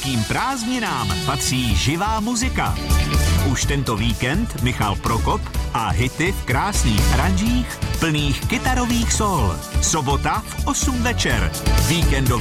Českým prázdninám patří živá muzika. Už tento víkend Michal Prokop a hity v krásných aranžích plných kytarových sol. Sobota v 8 večer. Víkendový